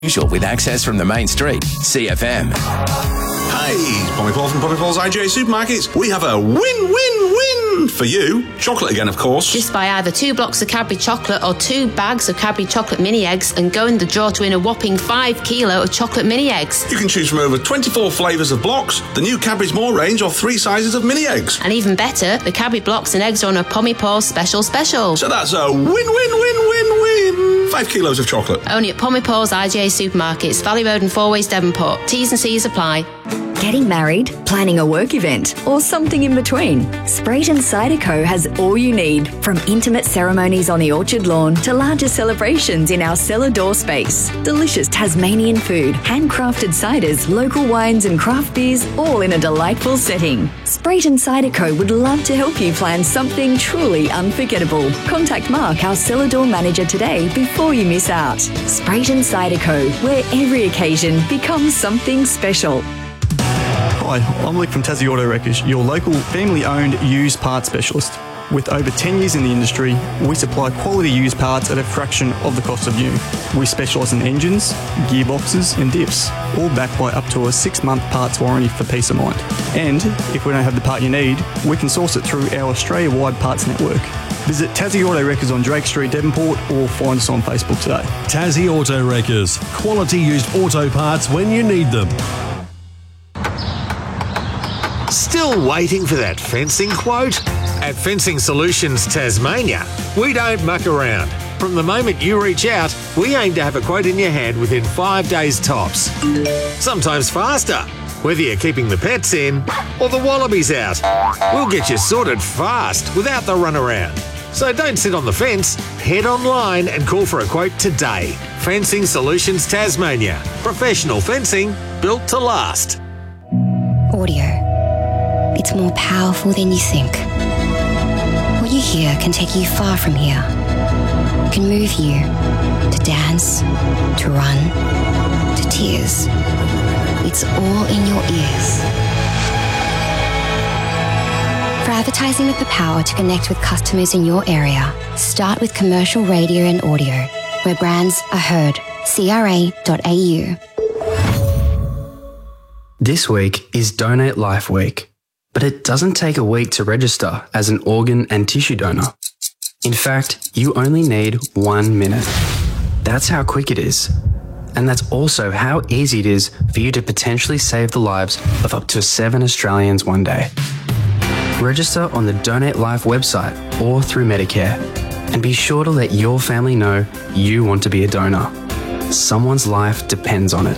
Usual with access from the main street. CFM. Hey, Pommy Paul from Pommy Paul's IGA Supermarkets. We have a win-win-win for you. Chocolate again, of course. Just buy either 2 blocks of Cadbury chocolate or 2 bags of Cadbury chocolate mini eggs and go in the draw to win a whopping 5 kilo of chocolate mini eggs. You can choose from over 24 flavours of blocks, the new Cadbury's More range, or 3 sizes of mini eggs. And even better, the Cadbury blocks and eggs are on a Pommy Paul special. So that's a win-win-win-win-win. 5 kilos of chocolate. Only at Pommy Paul's IGA Supermarkets, Valley Road and Four Ways Devonport. T's and C's apply. Getting married, planning a work event, or something in between? Sprayton Cider Co. has all you need, from intimate ceremonies on the orchard lawn to larger celebrations in our cellar door space. Delicious Tasmanian food, handcrafted ciders, local wines and craft beers, all in a delightful setting. Sprayton Cider Co. would love to help you plan something truly unforgettable. Contact Mark, our cellar door manager, today before you miss out. Sprayton Cider Co., where every occasion becomes something special. Hi, I'm Luke from Tassie Auto Wreckers, your local family-owned used parts specialist. With over 10 years in the industry, we supply quality used parts at a fraction of the cost of new. We specialise in engines, gearboxes and diffs, all backed by up to a 6-month parts warranty for peace of mind. And if we don't have the part you need, we can source it through our Australia-wide parts network. Visit Tassie Auto Wreckers on Drake Street, Devonport, or find us on Facebook today. Tassie Auto Wreckers, quality used auto parts when you need them. Still waiting for that fencing quote? At Fencing Solutions Tasmania, we don't muck around. From the moment you reach out, we aim to have a quote in your hand within 5 days tops. Sometimes faster, whether you're keeping the pets in or the wallabies out. We'll get you sorted fast without the runaround. So don't sit on the fence, head online and call for a quote today. Fencing Solutions Tasmania. Professional fencing built to last. Audio. It's more powerful than you think. What you hear can take you far from here. It can move you to dance, to run, to tears. It's all in your ears. For advertising with the power to connect with customers in your area, start with commercial radio and audio, where brands are heard. CRA.au. This week is Donate Life Week. But it doesn't take a week to register as an organ and tissue donor. In fact, you only need 1 minute. That's how quick it is. And that's also how easy it is for you to potentially save the lives of up to 7 Australians one day. Register on the Donate Life website or through Medicare. And be sure to let your family know you want to be a donor. Someone's life depends on it.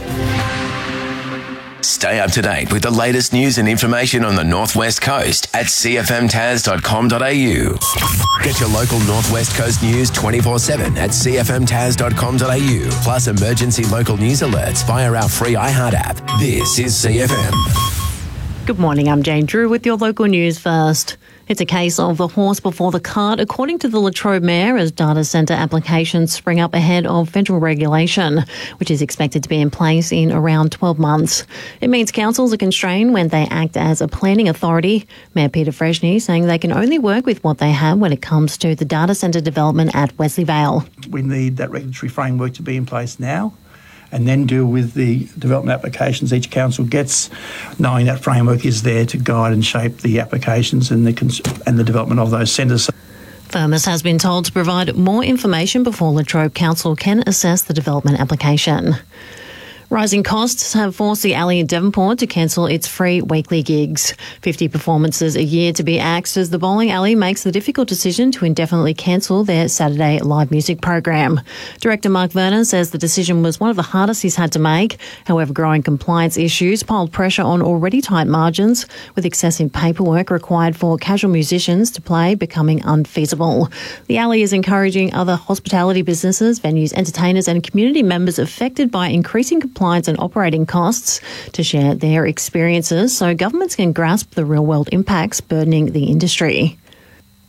Stay up to date with the latest news and information on the Northwest Coast at cfmtas.com.au. Get your local Northwest Coast news 24/7 at cfmtas.com.au. Plus emergency local news alerts via our free iHeart app. This is CFM. Good morning, I'm Jane Drew with your local news first. It's a case of the horse before the cart, according to the Latrobe Mayor, as data centre applications spring up ahead of federal regulation, which is expected to be in place in around 12 months. It means councils are constrained when they act as a planning authority. Mayor Peter Freshney saying they can only work with what they have when it comes to the data centre development at Wesley Vale. We need that regulatory framework to be in place now, and then deal with the development applications each council gets, knowing that framework is there to guide and shape the applications and the development of those centres. Firmus has been told to provide more information before Latrobe Council can assess the development application. Rising costs have forced the Alley in Devonport to cancel its free weekly gigs. 50 performances a year to be axed as the Bowling Alley makes the difficult decision to indefinitely cancel their Saturday live music program. Director Mark Vernon says the decision was one of the hardest he's had to make. However, growing compliance issues piled pressure on already tight margins, with excessive paperwork required for casual musicians to play becoming unfeasible. The Alley is encouraging other hospitality businesses, venues, entertainers and community members affected by increasing compliance and operating costs to share their experiences so governments can grasp the real-world impacts burdening the industry.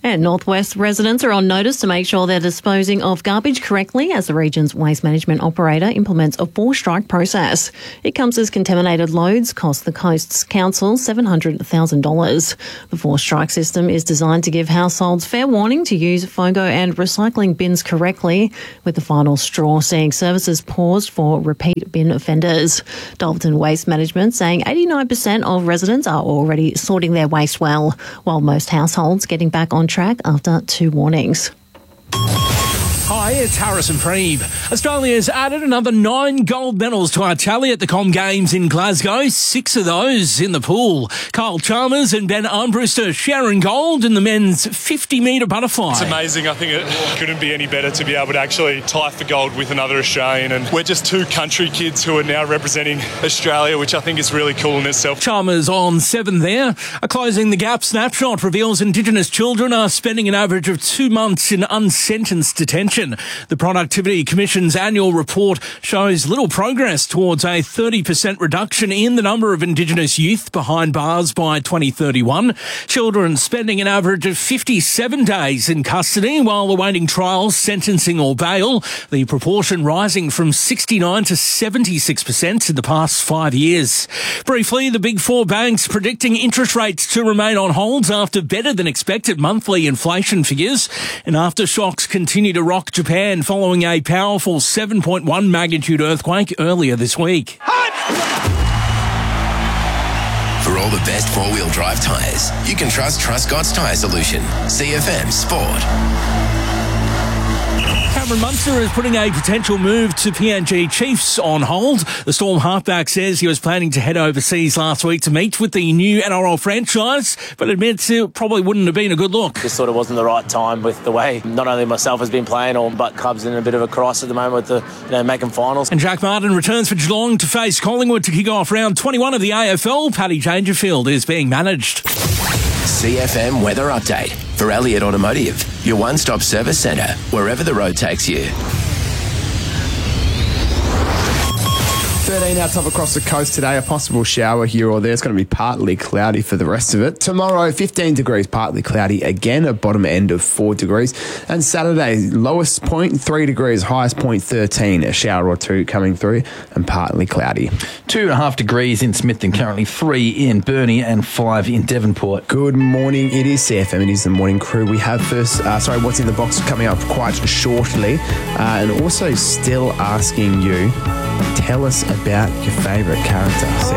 And Northwest residents are on notice to make sure they're disposing of garbage correctly as the region's waste management operator implements a 4-strike process. It comes as contaminated loads cost the Coast's Council $700,000. The 4-strike system is designed to give households fair warning to use FOGO and recycling bins correctly, with the final straw seeing services paused for repeat bin offenders. Dalton Waste Management saying 89% of residents are already sorting their waste well, while most households getting back on track after 2 warnings. Hi, it's Harrison Preeb. Australia's added another 9 gold medals to our tally at the Com Games in Glasgow, 6 of those in the pool. Kyle Chalmers and Ben Armbruster sharing gold in the men's 50-metre butterfly. It's amazing. I think it couldn't be any better to be able to actually tie for gold with another Australian. And we're just 2 country kids who are now representing Australia, which I think is really cool in itself. Chalmers on 7 there. A Closing the Gap snapshot reveals Indigenous children are spending an average of 2 months in unsentenced detention. The Productivity Commission's annual report shows little progress towards a 30% reduction in the number of Indigenous youth behind bars by 2031. Children spending an average of 57 days in custody while awaiting trial, sentencing or bail, the proportion rising from 69 to 76% in the past 5 years. Briefly, the Big Four banks predicting interest rates to remain on hold after better than expected monthly inflation figures, and aftershocks continue to rock Japan following a powerful 7.1 magnitude earthquake earlier this week. For all the best 4-wheel drive tyres, you can trust Truscott's Tyre Solution. CFM Sport. Cameron Munster is putting a potential move to PNG Chiefs on hold. The Storm halfback says he was planning to head overseas last week to meet with the new NRL franchise, but admits it probably wouldn't have been a good look. Just thought it wasn't the right time with the way not only myself has been playing, but club's in a bit of a crisis at the moment with the making finals. And Jack Martin returns for Geelong to face Collingwood to kick off round 21 of the AFL. Paddy Dangerfield is being managed. CFM Weather Update for Elliott Automotive, your one-stop service centre, wherever the road takes you. 13 out top across the coast today. A possible shower here or there. It's going to be partly cloudy for the rest of it. Tomorrow, 15 degrees, partly cloudy again, a bottom end of 4 degrees. And Saturday, lowest point 3 degrees, highest point 13. A shower or 2 coming through and partly cloudy. 2.5 degrees in Smithton, currently 3 in Burnie and 5 in Devonport. Good morning. It is CFM. It is the morning crew. We have what's in the box coming up quite shortly. And also still asking you, tell us about your favourite character.